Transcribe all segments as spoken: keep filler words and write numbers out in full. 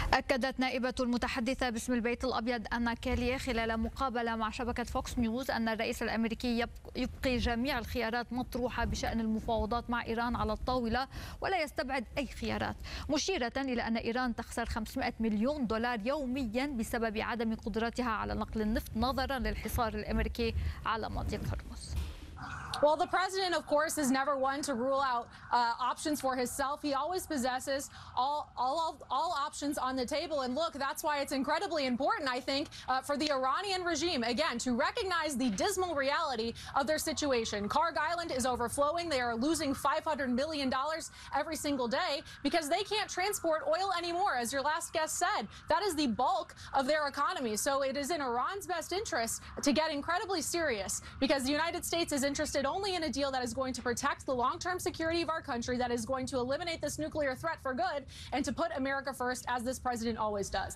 أكدت نائبة المتحدثة باسم البيت الأبيض أنا كيلي خلال مقابلة مع شبكة فوكس نيوز أن الرئيس الأمريكي يبقي جميع الخيارات مطروحة بشأن المفاوضات مع إيران على الطاولة ولا يستبعد أي خيارات، مشيرة إلى أن إيران تخسر خمسمائة مليون دولار يوميا بسبب عدم قدرتها على نقل النفط نظرا للحصار الأمريكي على مضيق هرمز. Well, the president, of course, is never one to rule out uh, options for himself. He always possesses all, all, all options on the table. And look, that's why it's incredibly important, I think, uh, for the Iranian regime, again, to recognize the dismal reality of their situation. Karg Island is overflowing. They are losing five hundred million dollars every single day because they can't transport oil anymore, as your last guest said. That is the bulk of their economy. So it is in Iran's best interest to get incredibly serious because the United States is interested only in a deal that is going to protect the long-term security of our country, that is going to eliminate this nuclear threat for good, and to put America first, as this president always does.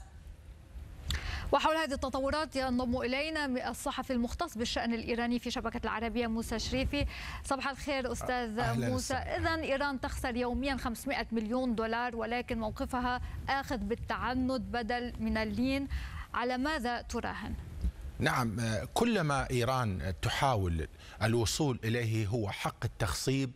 وحول هذه التطورات ينضم إلينا الصحفي المختص بالشأن الإيراني في شبكة العربية موسى شريفي. صباح الخير أستاذ موسى. إذن إيران تخسر يوميا خمسمائة مليون دولار ولكن موقفها آخذ بالتعنت بدل من اللين، على ماذا تراهن؟ نعم، كلما إيران تحاول الوصول إليه هو حق التخصيب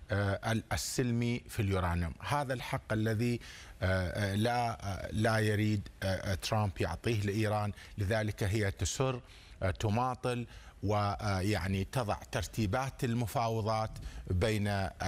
السلمي في اليورانيوم، هذا الحق الذي لا لا يريد ترامب يعطيه لإيران، لذلك هي تسر تماطل ويعني تضع ترتيبات المفاوضات بين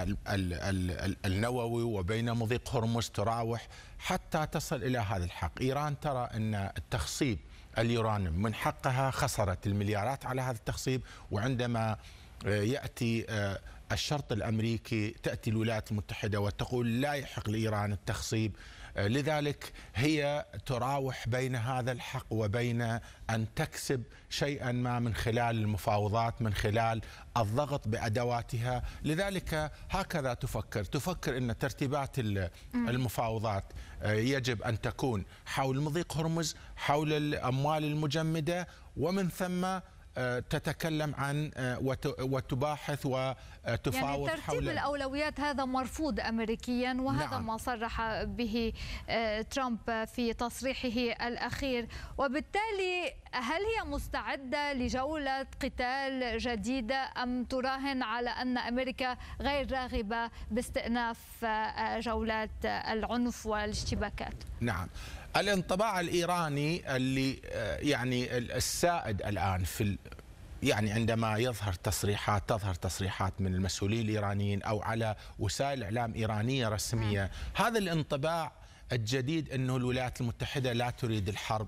النووي وبين مضيق هرمز تراوح حتى تصل إلى هذا الحق. إيران ترى أن التخصيب اليورانيوم من حقها، خسرت المليارات على هذا التخصيب، وعندما يأتي الشرط الأمريكي تأتي الولايات المتحدة وتقول لا يحق لإيران التخصيب، لذلك هي تراوح بين هذا الحق وبين أن تكسب شيئا ما من خلال المفاوضات، من خلال الضغط بأدواتها. لذلك هكذا تفكر تفكر أن ترتيبات المفاوضات يجب أن تكون حول مضيق هرمز، حول الأموال المجمدة، ومن ثم تتكلم عن وتباحث وتفاوض يعني ترتيب حول الأولويات. هذا مرفوض أمريكيا، وهذا نعم. ما صرح به ترامب في تصريحه الأخير. وبالتالي هل هي مستعدة لجولة قتال جديدة أم تراهن على أن أمريكا غير راغبة باستئناف جولات العنف والاشتباكات؟ نعم، الانطباع الإيراني اللي يعني السائد الآن في يعني عندما يظهر تصريحات تظهر تصريحات من المسؤولين الإيرانيين أو على وسائل إعلام إيرانية رسمية، هذا الانطباع الجديد أنه الولايات المتحدة لا تريد الحرب.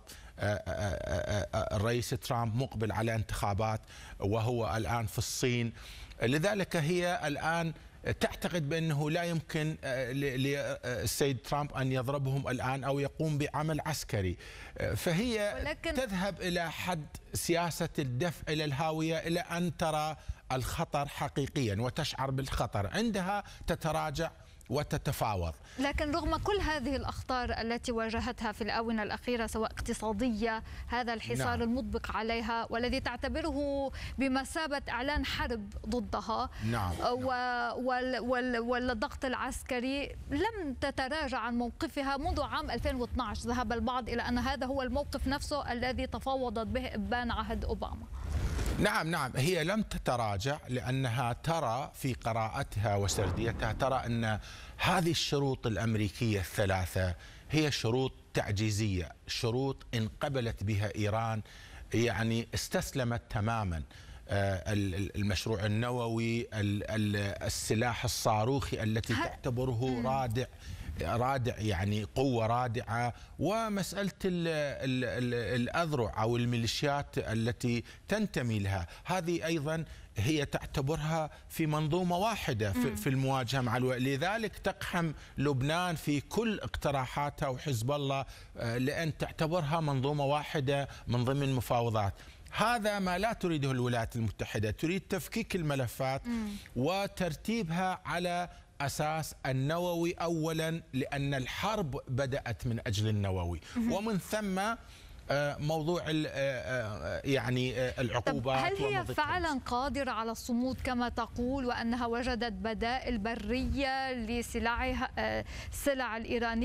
الرئيس ترامب مقبل على انتخابات وهو الآن في الصين، لذلك هي الآن تعتقد بأنه لا يمكن للسيد ترامب أن يضربهم الآن أو يقوم بعمل عسكري، فهي ولكن تذهب إلى حد سياسة الدفع إلى الهاوية إلى أن ترى الخطر حقيقيا وتشعر بالخطر، عندها تتراجع وتتفاوض. لكن رغم كل هذه الأخطار التي واجهتها في الآونة الأخيرة سواء اقتصادية، هذا الحصار نعم. المطبق عليها والذي تعتبره بمثابة إعلان حرب ضدها نعم. والضغط العسكري، لم تتراجع عن موقفها منذ عام ألفين واثني عشر. ذهب البعض إلى أن هذا هو الموقف نفسه الذي تفاوضت به إبان عهد أوباما. نعم نعم، هي لم تتراجع لأنها ترى في قراءتها وسرديتها ترى أن هذه الشروط الأمريكية الثلاثة هي شروط تعجيزية، شروط إن قبلت بها إيران يعني استسلمت تماما. المشروع النووي، السلاح الصاروخي التي تعتبره رادع رادع يعني قوة رادعة، ومسألة ال ال ال الأذرع أو الميليشيات التي تنتمي لها، هذه أيضا هي تعتبرها في منظومة واحدة في, في المواجهة مع الو... لذلك تقحم لبنان في كل اقتراحاتها وحزب الله لأن تعتبرها منظومة واحدة من ضمن مفاوضات. هذا ما لا تريده الولايات المتحدة، تريد تفكيك الملفات وترتيبها على أساس النووي أولا، لأن الحرب بدأت من أجل النووي، ومن ثم موضوع يعني العقوبات. هل هي فعلا قادرة على الصمود كما تقول، وأنها وجدت بدائل برية لسلعها السلع الإيرانية؟